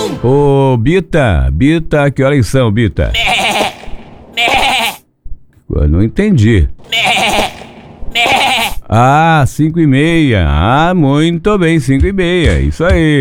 Ô, Bita, que horas são, Bita? Eu não entendi. 5:30. Ah, muito bem, 5:30. Isso aí.